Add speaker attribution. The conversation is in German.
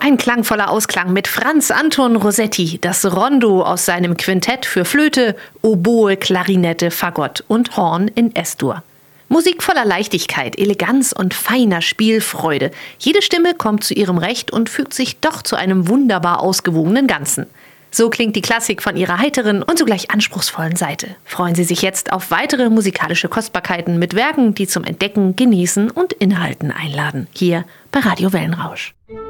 Speaker 1: Ein klangvoller Ausklang mit Franz Anton Rossetti, das Rondo aus seinem Quintett für Flöte, Oboe, Klarinette, Fagott und Horn in S-Dur. Musik voller Leichtigkeit, Eleganz und feiner Spielfreude. Jede Stimme kommt zu ihrem Recht und fügt sich doch zu einem wunderbar ausgewogenen Ganzen. So klingt die Klassik von ihrer heiteren und zugleich anspruchsvollen Seite. Freuen Sie sich jetzt auf weitere musikalische Kostbarkeiten mit Werken, die zum Entdecken, Genießen und Inhalten einladen. Hier bei Radio Wellenrausch.